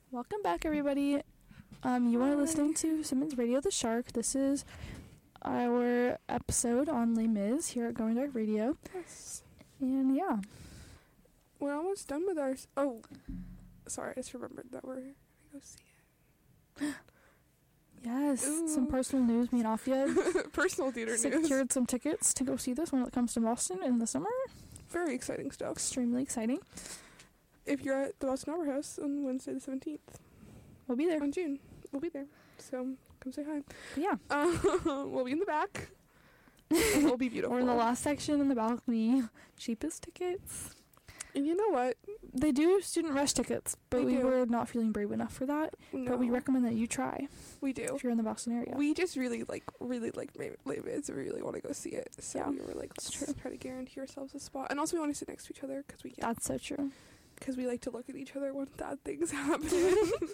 Welcome back, everybody. You are listening to Simmons Radio the Shark. This is our episode on Les Mis here at Going Dark Radio. Yes. And yeah. We're almost done with our... Oh, sorry, I just remembered that we're going to go see it. Yes, Ooh. some personal news. Me and Afia Personal theater news. secured some tickets to go see this when it comes to Boston in the summer. Very exciting stuff. Extremely exciting. If you're at the Boston Opera House on Wednesday the 17th. We'll be there. On June. We'll be there. So, come say hi. But yeah. We'll be in the back. And it'll be beautiful. We're in the last section in the balcony. Cheapest tickets. And you know what? They do student rush tickets, but They we do. were not feeling brave enough for that. No. But we recommend that you try We do. if you're in the Boston area. We just really like Les Mis. We really want to go see it. So Yeah, we were like, it's let's try to guarantee ourselves a spot. And also we want to sit next to each other because we can. That's so true. Because we like to look at each other when bad things happen.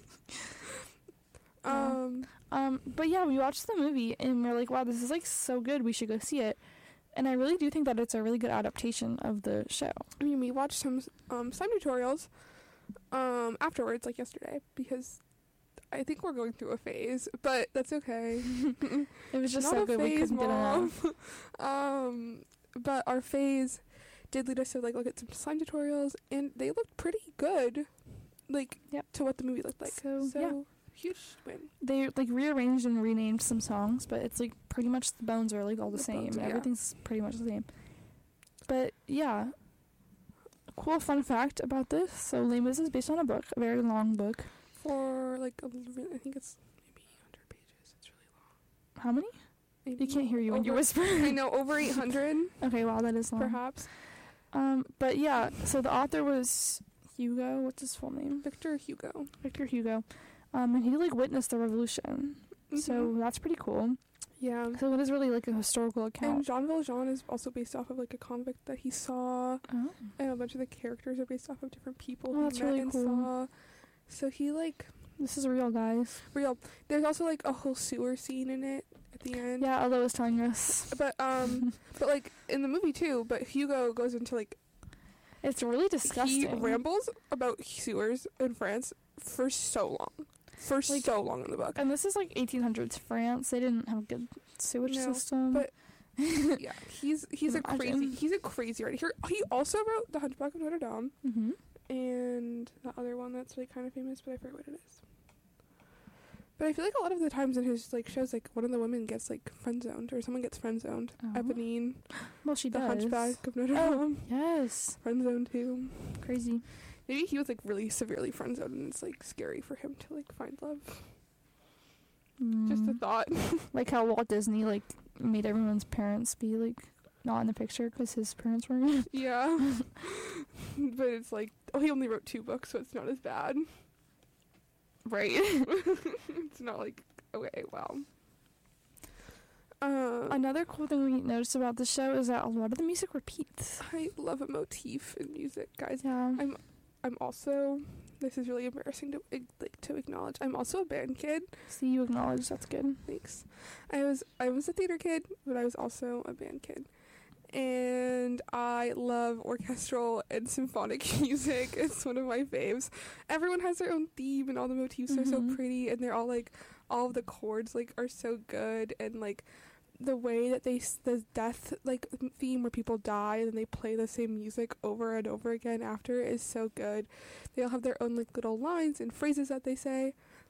But yeah, we watched the movie and we're like, wow, this is like so good. We should go see it. And I really do think that it's a really good adaptation of the show. I mean, we watched some slime tutorials afterwards, like yesterday, because I think we're going through a phase, but that's okay. It was just Not so a good we phase, couldn't get enough. Mom. But our phase did lead us to like look at some slime tutorials, and they looked pretty good, like Yep. to what the movie looked like. So, yeah. Huge win. They like rearranged and renamed some songs, but it's like pretty much the bones are like all the same. bones, yeah. Everything's pretty much the same. But yeah, cool fun fact about this. So Les Mis is based on a book, a very long book. For like I think it's maybe 100 pages. It's really long. How many? Maybe You can't hear you when you whisper. I know, over 800 Okay, wow, that is long. perhaps. But yeah, so the author was Hugo. What's his full name? Victor Hugo. Victor Hugo. And he like witnessed the revolution. So Mhm. that's pretty cool. Yeah. So it is really like a historical And account. Jean Valjean is also based off of like a convict that he saw, Oh. and a bunch of the characters are based off of different people Oh, he that's met really and cool. saw. So he like This is real, guys. real. There's also like a whole sewer scene in it at the end. Yeah, Ella was telling us. But but like in the movie too. But Hugo goes into like It's really disgusting. he rambles about sewers in France for so long. For Like- so long in the book. And this is like 1800s France. They didn't have a good sewage No, system. but yeah, he's a Imagine. crazy writer. He also wrote The Hunchback of Notre Dame hmm and the other one that's really kind of famous, but I forget what it is. But I feel like a lot of the times in his like shows, like one of the women gets like friend zoned or someone gets friend zoned. Oh. Eponine, Well, she The does. Hunchback of Notre Oh. Dame, Yes. friend zoned too. Crazy. Maybe he was like really severely friend zoned, and it's like scary for him to like find love. Just a Mm. thought. Like how Walt Disney like made everyone's parents be like not in the picture because his parents were in it. Yeah, but it's like he only wrote 2 books, so it's not as bad. Right. It's not like okay, wow. Another cool thing we noticed about the show is that a lot of the music repeats. I love a motif in music, guys. Yeah. I'm also, this is really embarrassing to acknowledge, I'm also a band kid. See, you acknowledge that's good. Thanks. I was a theater kid, but I was also a band kid. And I love orchestral and symphonic music. It's one of my faves. Everyone has their own theme, and all the motifs are so Mhm. pretty, and they're all like, all of the chords like are so good, and like the way that the death like theme where people die and they play the same music over and over again after is so good. They all have their own like little lines and phrases that they say.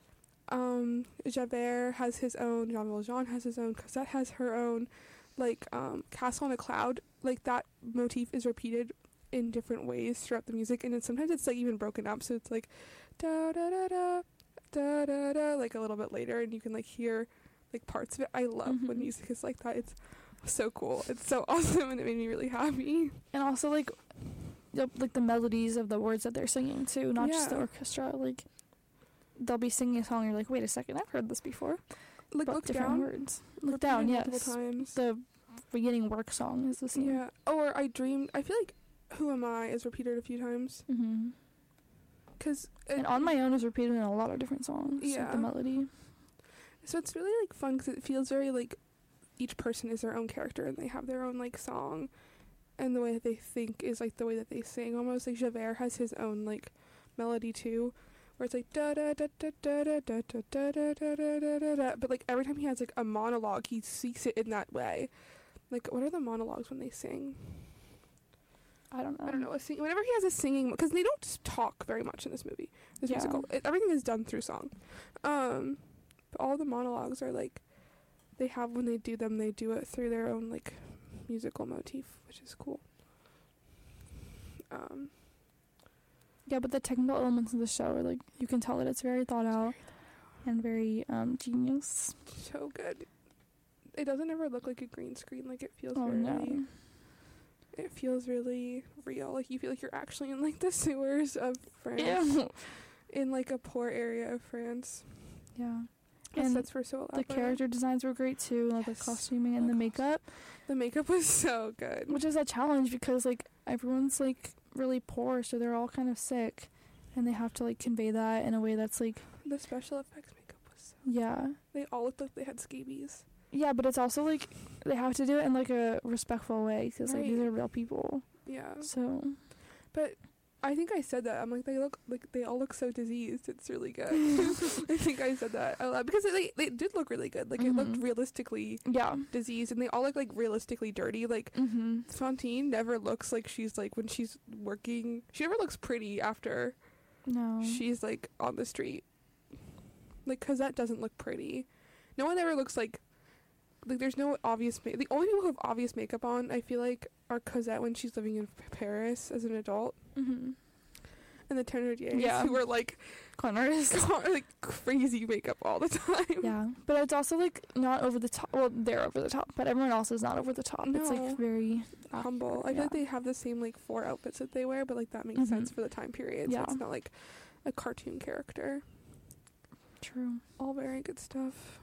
Javert has his own, Jean Valjean has his own, Cosette has her own, like Castle on a Cloud, like that motif is repeated in different ways throughout the music, and then sometimes it's like even broken up, so it's like da da da da da da da like a little bit later, and you can like hear like parts of it. I love when Mhm. music is like that. It's so cool. It's so awesome, and it made me really happy. And also like the melodies of the words that they're singing too, not just the Yeah. orchestra. Like they'll be singing a song and you're like, wait a second, I've heard this before. Like But Look different Down. words. Look Repeated Down, multiple yes. times. The beginning work song is the same. Yeah. Or I Dreamed. I feel like Who Am I is repeated a few times. Mm-hmm. Cause And On My Own is repeated in a lot of different songs. Like Yeah. the melody. So it's really like fun because it feels very like each person is their own character and they have their own like song, and the way that they think is like the way that they sing almost. Like Javert has his own like melody too, where it's like da da da da da da da da da da da da da da, but like every time he has like a monologue, he speaks it in that way. Like, what are the monologues when they sing? I don't know. I don't know. Whenever he has a singing, because they don't talk very much in this movie, this musical. Everything is done through song. But all the monologues are like, they have, when they do them, they do it through their own like musical motif, which is cool. Yeah, but the technical elements of the show are like, you can tell that it's very thought out and very genius. So good. It doesn't ever look like a green screen. Like, it feels it feels really real. Like, you feel like you're actually in like the sewers of France. Ew. In like a poor area of France. Yeah. And And sets were so the elaborate. character designs were great too, like the Yes. costuming and the makeup, The makeup was so good. which is a challenge because like everyone's like really poor, so they're all kind of sick, and they have to like convey that in a way that's like, The special effects makeup was so... yeah. They all looked like they had scabies. Yeah, but it's also like they have to do it in like a respectful way because like these Right. are real people. Yeah. So But I think I said that. I'm like, they all look so diseased. It's really good. I think I said that out loud because they did look really good. Like, it looked Mhm. realistically yeah. diseased, and they all look like realistically dirty. Like, Mm-hmm. Fantine never looks like she's like, when she's working, she never looks pretty after No. she's like on the street. Like, Cosette doesn't look pretty. No one ever looks like there's no obvious the only people who have obvious makeup on, I feel like, are Cosette when she's living in Paris as an adult, Mm-hmm. and the Thénardiers, Yeah. who are like Con artist. like crazy makeup all the time. Yeah, but it's also like not over the top. Well, they're over the top, but everyone else is not over the top. It's No. like very Humble. I feel like they have the same like 4 outfits that they wear, but like that makes Mhm. sense for the time period. Yeah. So it's not like a cartoon character. true. All very good stuff.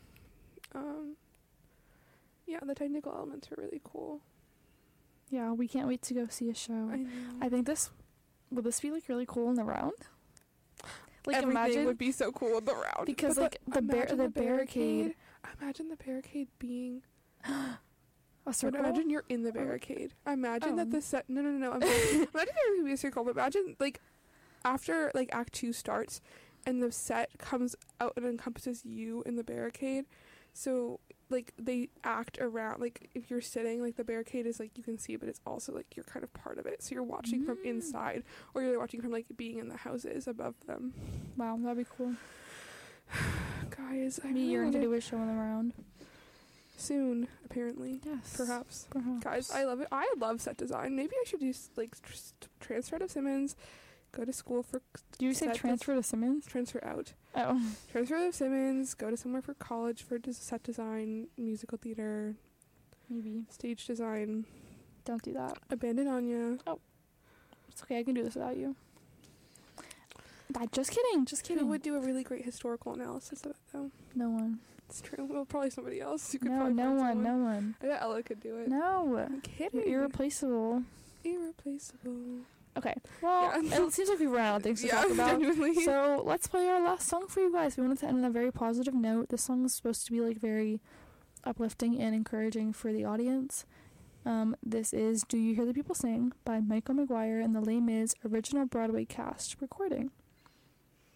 Yeah, the technical elements are really cool. Yeah, we can't wait to go see a show. I know. I think will this be like really cool in the round? Like Everything imagine would be so cool in the round because But like imagine the barricade. Imagine the barricade being. A But circle. imagine you're in the barricade. Imagine that Oh. the set. No. Imagine there would be a circle. But imagine like after like Act 2 starts, and the set comes out and encompasses you in the barricade. So like they act around. Like if you're sitting, like the barricade is like you can see, but it's also like you're kind of part of it. So you're watching from inside, or you're watching from like being in the houses above them. Wow, that'd be cool. Guys, I Me, really you're going to wanna- do a show in the round. soon, apparently. Yes. Perhaps. Perhaps. Guys, I love it. I love set design. Maybe I should do like transfer out of Simmons, go to school for Do you say set transfer to Simmons? transfer out. Oh. Transfer out of Simmons, go to somewhere for college for set design, musical theater, Maybe. stage design. Don't do that. Abandon Anya. It's okay, I can do this without you. Just kidding. Just Who kidding. would do a really great historical analysis of it though? No one. It's true. Well, probably somebody else. You could No, probably no find one. someone. No one. I bet Ella could do it. No. I'm kidding. You're irreplaceable. Irreplaceable. Okay. Well, Yeah. it seems like we've run out of things to Yeah, talk about. genuinely. So let's play our last song for you guys. We wanted to end on a very positive note. This song is supposed to be like very uplifting and encouraging for the audience. This is Do You Hear the People Sing by Michael McGuire and the Les Mis original Broadway cast recording.